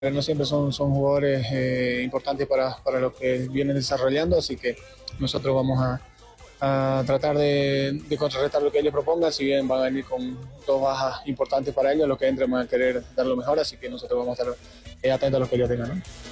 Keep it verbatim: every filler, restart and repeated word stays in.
No siempre son, son jugadores eh, importantes para, para lo que vienen desarrollando, así que nosotros vamos a, a tratar de, de contrarrestar lo que ellos propongan. Si bien van a venir con dos bajas importantes para ellos, los que entren van a querer dar lo mejor, así que nosotros vamos a estar eh, atentos a lo que ellos tengan, ¿no?